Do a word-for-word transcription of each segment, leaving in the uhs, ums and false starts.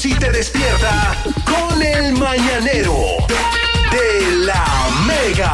si te despierta con el mañanero de la Mega.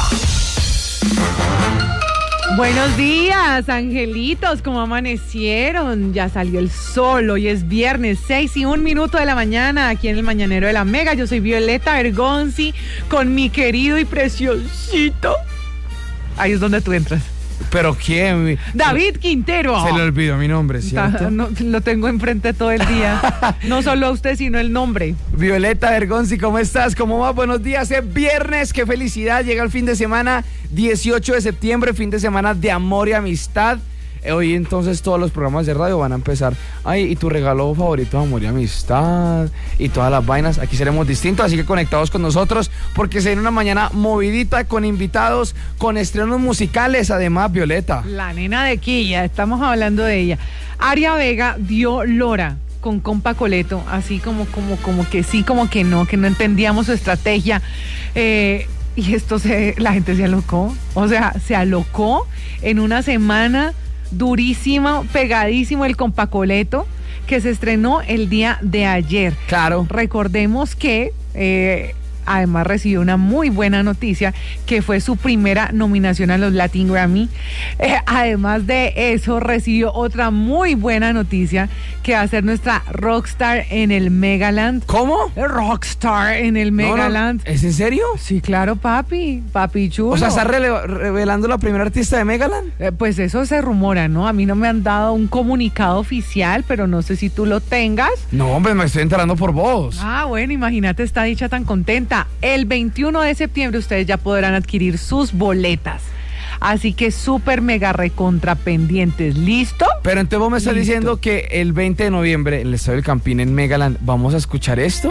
Buenos días, angelitos, ¿cómo amanecieron? Ya salió el sol, hoy es viernes, seis y un minuto de la mañana, aquí en el Mañanero de la Mega. Yo soy Violeta Bergonzi, con mi querido y preciosito. Ahí es donde tú entras. ¿Pero quién? David Quintero. Se le olvidó mi nombre, ¿cierto? No, lo tengo enfrente todo el día. No solo a usted, sino el nombre. Violeta Bergonzi, ¿cómo estás? ¿Cómo va? Buenos días, es viernes, qué felicidad. Llega el fin de semana, dieciocho de septiembre, fin de semana de amor y amistad. Hoy entonces todos los programas de radio van a empezar. Ay, y tu regalo favorito, amor y amistad, y todas las vainas. Aquí seremos distintos, así que conectados con nosotros, porque se viene una mañana movidita, con invitados, con estrenos musicales, además, Violeta. La nena de Quilla, estamos hablando de ella. Aria Vega dio Lora con Compa Coleto, así como, como, como que sí, como que no, que no entendíamos su estrategia. Eh, y esto se, la gente se alocó, o sea, se alocó en una semana durísimo, pegadísimo el Compa Coleto, que se estrenó el día de ayer. Claro. Recordemos que eh, además recibió una muy buena noticia, que fue su primera nominación a los Latin Grammy. Eh, además de eso, recibió otra muy buena noticia, que va a ser nuestra rockstar en el Megaland. ¿Cómo? Rockstar en el Megaland. No, no. ¿Es en serio? Sí, claro, papi, papi chulo. O sea, ¿está rele- revelando la primera artista de Megaland? Eh, pues eso se rumora, ¿no? A mí no me han dado un comunicado oficial, pero no sé si tú lo tengas. No, hombre, me estoy enterando por vos. Ah, bueno, imagínate esta dicha tan contenta. El veintiuno de septiembre ustedes ya podrán adquirir sus boletas. Así que súper mega recontra pendientes. ¿Listo? Pero entonces vos me estás Listo. diciendo que el veinte de noviembre, en el Estadio del Campín en Megaland, ¿vamos a escuchar esto?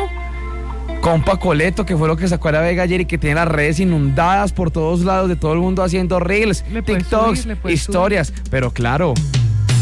Compa Coleto, que fue lo que sacó a la Vega ayer y que tiene las redes inundadas por todos lados, de todo el mundo haciendo reels, Le puedes TikToks, subir, le puedes historias. subir. Pero claro,